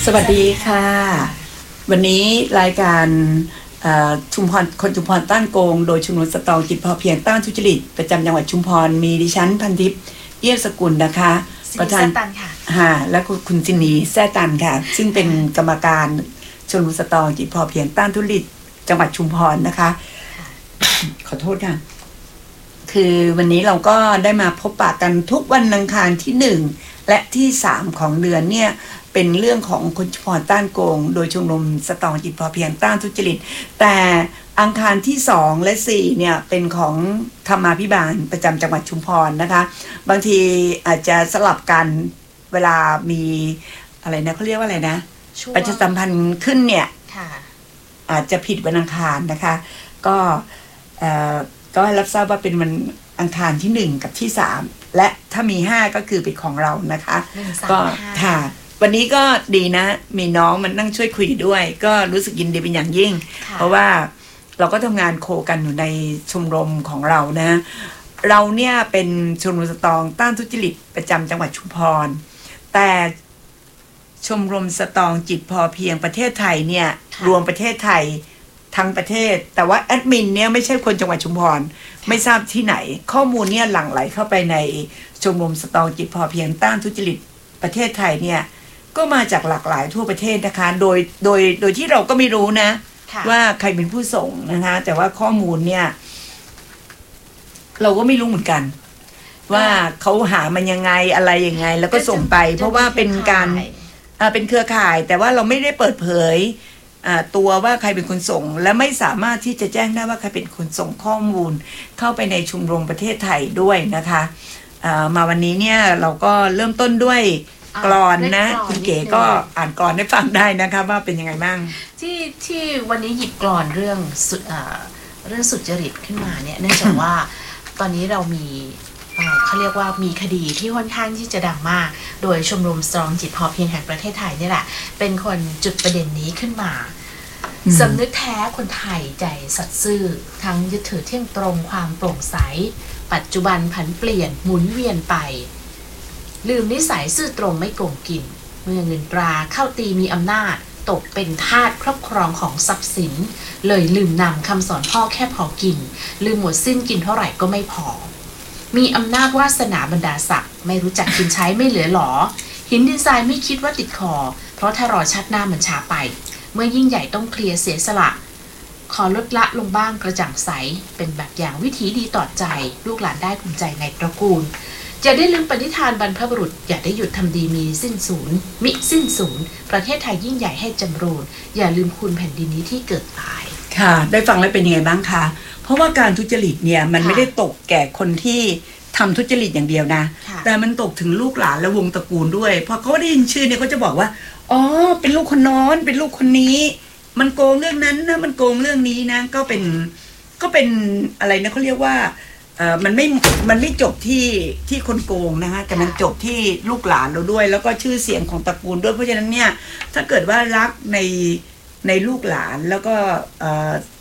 สวัสดีค่ะวันนี้รายการชุมพรคนชุมพรต้านโกงโดยชุมนุมสตรองจิตพอเพียงต้านทุจริตประจำจังหวัดชุมพรมีดิฉันพันทิพย์เอี้ยมสกุลนะคะประธานค่ะและคุณจินีแซ่ตันค่ะซึ่งเป็นกรรมการชุมนุมสตรองจิตพอเพียงต้านทุจริตจังหวัดชุมพรนะคะขอโทษค่ะคือวันนี้เราก็ได้มาพบปะกันทุกวันอังคารที่1และที่3ของเดือนเนี่ยเป็นเรื่องของคนชุมพรต้านโกงโดยชมรมสตรองจิตพอเพียงต้านทุจริตแต่อังคารที่2และ4เนี่ยเป็นของธรรมาภิบาลประจำจังหวัดชุมพรนะคะบางทีอาจจะสลับกันเวลามีอะไรนะเขาเรียกว่าอะไรนะประชาสัมพันธ์ขึ้นเนี่ยอาจจะผิดวันอังคารนะคะก็ให้รับทราบว่าเป็นวันอังคารที่1กับที่3และถ้ามี5ก็คือเป็นของเรานะคะก็ค่ะวันนี้ก็ดีนะมีน้องมันนั่งช่วยคุยด้วยก็รู้สึกยินดีเป็นอย่างยิ่งเพราะว่าเราก็ทำงานโคกันอยู่ในชมรมของเรานะเราเนี่ยเป็นชมรมสตรองต้านทุจริตประจำจังหวัดชุมพรแต่ชมรมสตรองจิตพอเพียงประเทศไทยเนี่ยรวมประเทศไทยทั้งประเทศแต่ว่าแอดมินเนี่ยไม่ใช่คนจังหวัดชุมพรไม่ทราบที่ไหนข้อมูลเนี่ยหลั่งไหลเข้าไปในชมรมสตรองจิตพอเพียงต้านทุจริตประเทศไทยเนี่ยก็มาจากหลากหลายทั่วประเทศนะคะโดยที่เราก็ไม่รู้นะว่าใครเป็นผู้ส่งนะคะแต่ว่าข้อมูลเนี่ยเราก็ไม่รู้เหมือนกันว่าเขาหามันยังไงอะไรยังไงแล้วก็ส่งไปเพราะว่าเป็นการเป็นเครือข่ายแต่ว่าเราไม่ได้เปิดเผยตัวว่าใครเป็นคนส่งและไม่สามารถที่จะแจ้งได้ว่าใครเป็นคนส่งข้อมูลเข้าไปในชมรมประเทศไทยด้วยนะคะมาวันนี้เนี่ยเราก็เริ่มต้นด้วยกลอนนะคุณเก๋ก็อ่านกลอนให้ฟังได้นะคะว่าเป็นยังไงบ้างที่วันนี้หยิบกลอนเรื่องสุจริตขึ้นมาเนี่ยเนื่องจากว่าตอนนี้เรามีเขาเรียกว่ามีคดีที่ค่อนข้างที่จะดังมากโดยชมรมสตรองจิตพอเพียงแห่งประเทศไทยนี่แหละเป็นคนจุดประเด็นนี้ขึ้นมาสำนึกแท้คนไทยใจสัตย์ซื่อทั้งยึดถือเที่ยงตรงความโปร่งใสปัจจุบันผันเปลี่ยนหมุนเวียนไปลืมนิสัยซื่อตรงไม่โกงกินเมื่อเงินตราเข้าตีมีอำนาจตกเป็นทาสครอบครองของทรัพย์สินเลยลืมนำคำสอนพ่อแค่พอกินลืมหมดสิ้นกินเท่าไหร่ก็ไม่พอมีอำนาจวาสนาบรรดาศักดิ์ไม่รู้จักกินใช้ไม่เหลือหรอหินดินทรายไม่คิดว่าติดคอเพราะถ้ารอชัดหน้ามันช้าไปเมื่อยิ่งใหญ่ต้องเคลียร์เสียสละขอลดละลงบ้างกระจ่างใสเป็นแบบอย่างวิถีดีต่อใจลูกหลานได้ภูมิใจในตระกูลอย่าได้ลืมปณิธานบรรพบุรุษอย่าได้หยุดทำดีมีสิ้นศูนย์มิสิ้นศูนย์ประเทศไทยยิ่งใหญ่ให้จำรูนอย่าลืมคุณแผ่นดินนี้ที่เกิดตายค่ะได้ฟังแล้วเป็นยังไงบ้างคะเพราะว่าการทุจริตเนี่ยมันไม่ได้ตกแก่คนที่ทำทุจริตอย่างเดียวนะแต่มันตกถึงลูกหลานและวงตระกูลด้วยพอเขาได้ยินชื่อเนี่ยเขาจะบอกว่าอ๋อเป็นลูกคนโน้นเป็นลูกคนนี้มันโกงเรื่องนั้นนะมันโกงเรื่องนี้นะก็เป็นอะไรนะเขาเรียกว่ามันไม่จบที่คนโกงนะคะแต่มันจบที่ลูกหลานเราด้วยแล้วก็ชื่อเสียงของตระกูลด้วยเพราะฉะนั้นเนี่ยถ้าเกิดว่ารักในลูกหลานแล้วก็